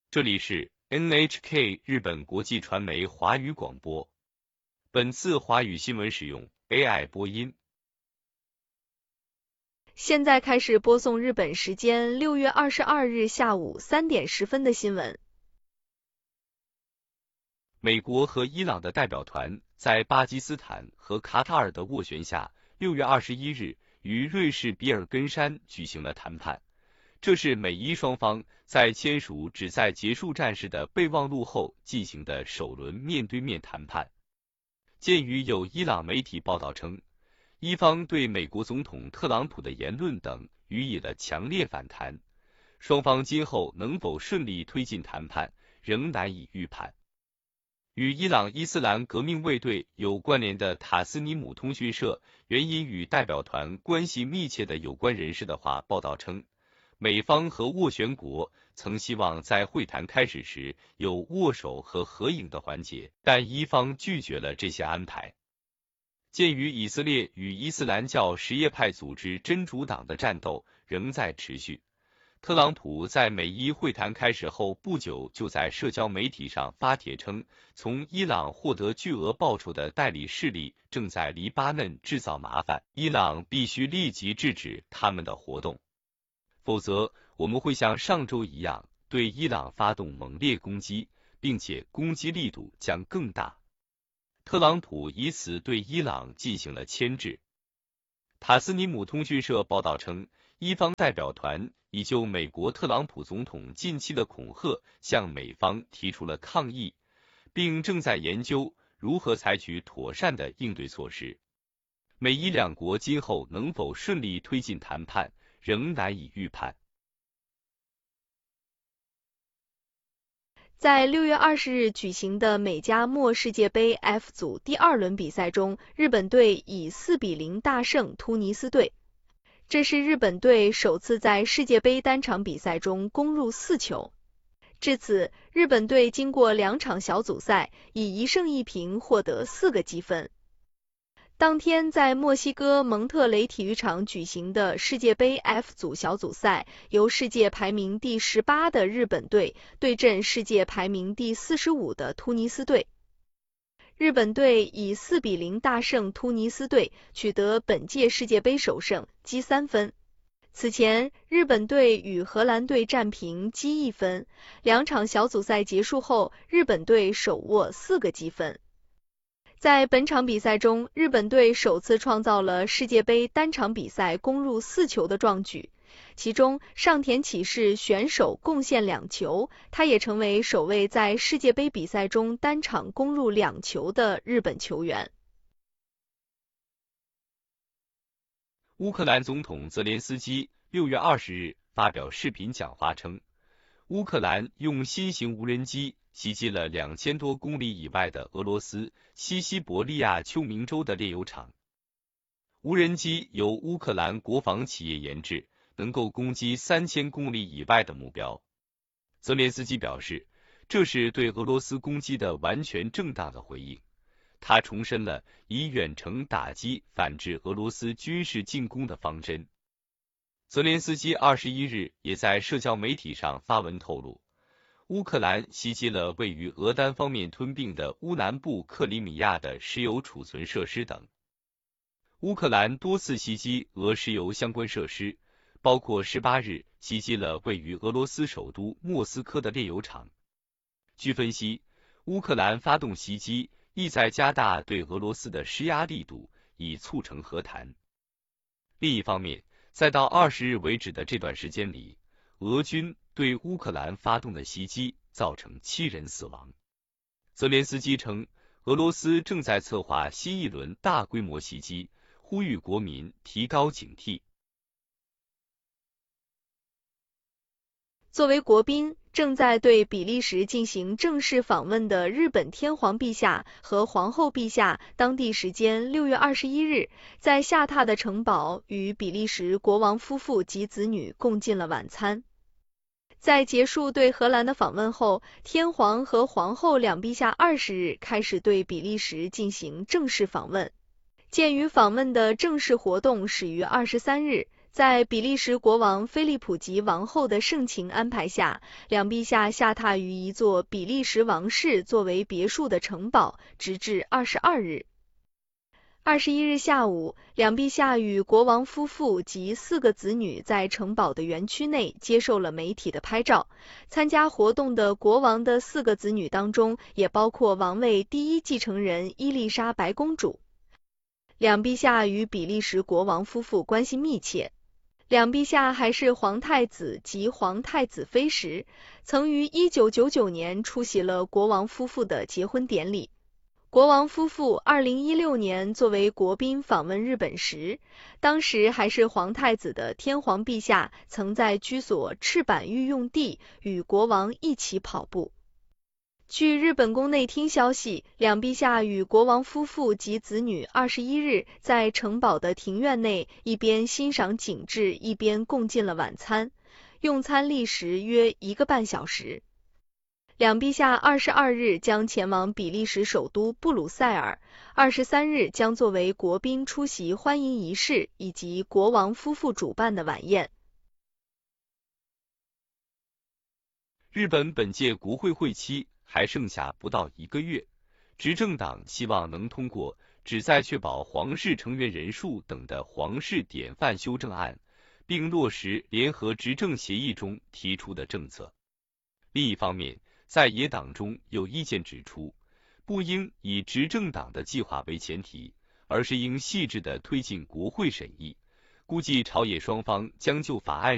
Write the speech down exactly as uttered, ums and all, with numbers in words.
这里是 N H K 日本国际传媒华语广播。本次华语新闻使用 A I 播音。 现在开始播送日本时间六月二十二日下午三点十分的新闻。 美国和伊朗的代表团在巴基斯坦和卡塔尔的斡旋下，六月二十一日于瑞士比尔根山举行了谈判。这是美伊双方在签署旨在结束战事的备忘录后进行的首轮面对面谈判。鉴于有伊朗媒体报道称，伊方对美国总统特朗普的言论等予以了强烈反弹，双方今后能否顺利推进谈判仍难以预判。与伊朗伊斯兰革命卫队有关联的塔斯尼姆通讯社援引与代表团关系密切的有关人士的话报道称，美方和斡旋国曾希望在会谈开始时有握手和合影的环节，但伊方拒绝了这些安排。鉴于以色列与伊斯兰教什叶派组织真主党的战斗仍在持续，特朗普在美伊会谈开始后不久就在社交媒体上发帖称，从伊朗获得巨额报酬的代理势力正在黎巴嫩制造麻烦，伊朗必须立即制止他们的活动。否则，我们会像上周一样对伊朗发动猛烈攻击，并且攻击力度将更大。特朗普以此对伊朗进行了牵制。塔斯尼姆通讯社报道称，伊方代表团已就美国特朗普总统近期的恐吓向美方提出了抗议，并正在研究如何采取妥善的应对措施。美伊两国今后能否顺利推进谈判仍难以预判。 在六月二十日举行的美加墨世界杯 F 组第二轮比赛中，日本队以四比零大胜突尼斯队。这是日本队首次在世界杯单场比赛中攻入四球。至此，日本队经过两场小组赛，以一胜一平获得四个积分。当天在墨西哥蒙特雷体育场举行的世界杯 F 组小组赛，由世界排名第十八的日本队对阵世界排名第四十五的突尼斯队。日本队以四比零大胜突尼斯队，取得本届世界杯首胜，积三分。此前，日本队与荷兰队战平，积一分。两场小组赛结束后，日本队手握四个积分。在本场比赛中，日本队首次创造了世界杯单场比赛攻入四球的壮举，其中上田启士选手贡献两球，他也成为首位在世界杯比赛中单场攻入两球的日本球员。 乌克兰总统泽连斯基六月二十日发表视频讲话称，乌克兰用新型无人机袭击了两千多公里以外的俄罗斯西西伯利亚丘明州的炼油厂。无人机由乌克兰国防企业研制，能够攻击三千公里以外的目标。泽连斯基表示，这是对俄罗斯攻击的完全正当的回应。他重申了以远程打击反制俄罗斯军事进攻的方针。泽连斯基二十一日也在社交媒体上发文透露，乌克兰袭击了位于俄单方面吞并的乌南部克里米亚的石油储存设施等。乌克兰多次袭击俄石油相关设施，包括十八日袭击了位于俄罗斯首都莫斯科的炼油厂。据分析，乌克兰发动袭击意在加大对俄罗斯的施压力度，以促成和谈。另一方面，再到二十日为止的这段时间里，俄军对乌克兰发动的袭击造成七人死亡。泽连斯基称，俄罗斯正在策划新一轮大规模袭击，呼吁国民提高警惕。 作为国宾，正在对比利时进行正式访问的日本天皇陛下和皇后陛下，当地时间六月二十一日，在下榻的城堡与比利时国王夫妇及子女共进了晚餐。在结束对荷兰的访问后，天皇和皇后两陛下二十日开始对比利时进行正式访问。鉴于访问的正式活动始于二十三日， 在比利时国王菲利普及王后的盛情安排下，两陛下下榻于一座比利时王室作为别墅的城堡，直至二十二日。二十一日下午，两陛下与国王夫妇及四个子女在城堡的园区内接受了媒体的拍照。参加活动的国王的四个子女当中，也包括王位第一继承人伊丽莎白公主。两陛下与比利时国王夫妇关系密切。两陛下还是皇太子及皇太子妃时，曾于一九九九年出席了国王夫妇的结婚典礼。国王夫妇二零一六年作为国宾访问日本时，当时还是皇太子的天皇陛下曾在居所赤坂御用地与国王一起跑步。据日本宫内厅消息，两陛下与国王夫妇及子女二十一日在城堡的庭院内一边欣赏景致，一边共进了晚餐，用餐历时约一个半小时。两陛下二十二日将前往比利时首都布鲁塞尔，二十三日将作为国宾出席欢迎仪式以及国王夫妇主办的晚宴。 日本本届国会会期还剩下不到一个月，执政党希望能通过旨在确保皇室成员人数等的皇室典范修正案，并落实联合执政协议中提出的政策。另一方面，在野党中有意见指出，不应以执政党的计划为前提，而是应细致地推进国会审议。估计朝野双方将就法案